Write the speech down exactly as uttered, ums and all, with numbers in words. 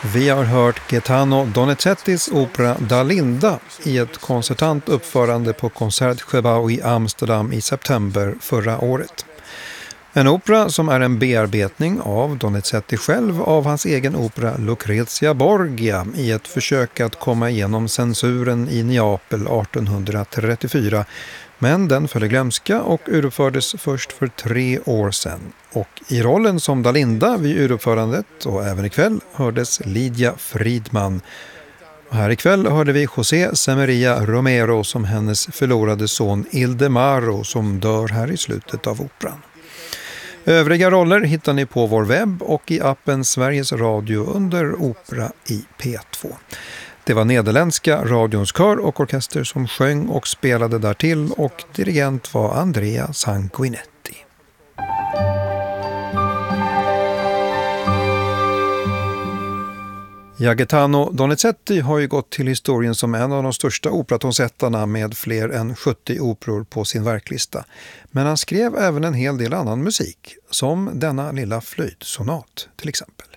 Vi har hört Gaetano Donizettis opera Dalinda i ett koncertant uppförande på Concertgebouw i Amsterdam i september förra året. En opera som är en bearbetning av Donizetti själv av hans egen opera Lucrezia Borgia i ett försök att komma igenom censuren i Neapel artonhundratrettiofyra. Men den föll i glömska och uruppfördes först för tre år sedan. Och i rollen som Dalinda vid uruppförandet och även ikväll hördes Lydia Friedman. Och här ikväll hörde vi José Semeria Romero som hennes förlorade son Ildemaro som dör här i slutet av operan. Övriga roller hittar ni på vår webb och i appen Sveriges Radio under Opera i P två. Det var nederländska radions kör och orkester som sjöng och spelade därtill och dirigent var Andrea Sanguinetti. Gaetano Donizetti har ju gått till historien som en av de största operatonsättarna med fler än sjuttio operor på sin verklista. Men han skrev även en hel del annan musik, som denna lilla flöjtsonat till exempel.